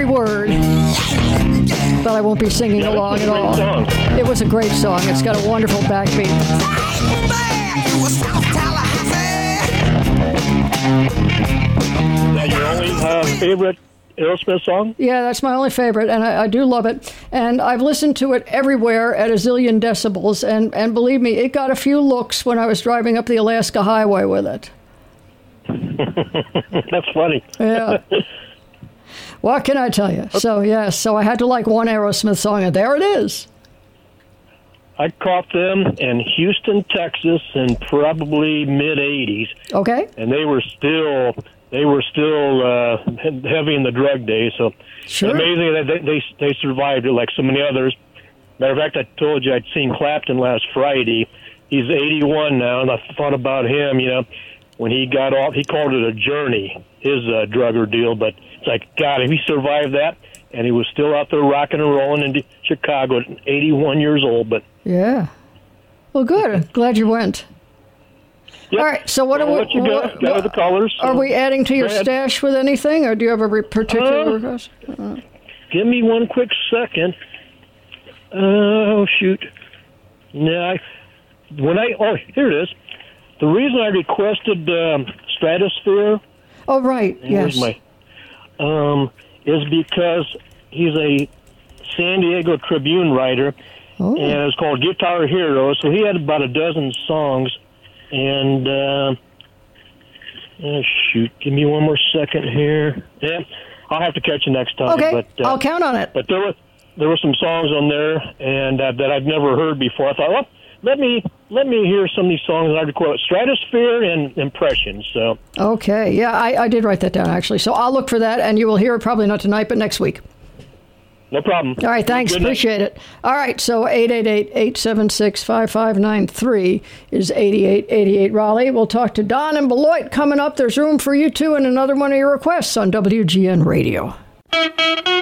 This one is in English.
every word, but I won't be singing along at all. Song. It was a great song. It's got a wonderful backbeat. Is that your only favorite Aerosmith song? Yeah, that's my only favorite, and I do love it. And I've listened to it everywhere at a zillion decibels, and believe me, it got a few looks when I was driving up the Alaska Highway with it. That's funny. Yeah. What can I tell you? So, yes, so I had to like one Aerosmith song, and there it is. I caught them in Houston, Texas, in probably mid-'80s. Okay. And they were still heavy in the drug days. So Sure. amazing that they survived it like so many others. Matter of fact, I told you I'd seen Clapton last Friday. He's 81 now, and I thought about him. You know, when he got off, he called it a journey, his drug ordeal. But it's like, God, if he survived that, and he was still out there rocking and rolling in Chicago at 81 years old. But Yeah. Well, good. Glad you went. Yep. All right. So what I'll are we? let you go. Gather the colors. Are we adding to your Go ahead. stash with anything, or do you have a particular request? Give me one quick second. Oh, shoot. No, here it is. The reason I requested Stratosphere Oh, right. Where's Yes. is because he's a San Diego Tribune writer, Oh. and it's called Guitar Hero. So he had about a dozen songs, and shoot, give me one more second here. Yeah, I'll have to catch you next time. Okay. But, I'll count on it. But there were some songs on there, and that I'd never heard before. I thought, well, let me hear some of these songs. And I recorded Stratosphere and Impressions. So Okay. Yeah, I did write that down, actually. So I'll look for that, and you will hear it probably not tonight, but next week. no problem. All right, thanks. Good night. Appreciate it. All right, so 888-876-5593 is 8888 Raleigh. We'll talk to Don and Beloit coming up. There's room for you, too, and another one of your requests on WGN Radio.